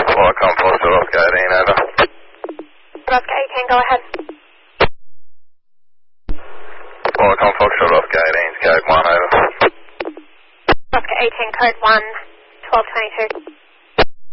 Welcome, Foster Oscar 18, over. Oscar 18, go ahead. Welcome, Foxtrot Oscar 18, code 1, over. Oscar 18, code 1, 1222.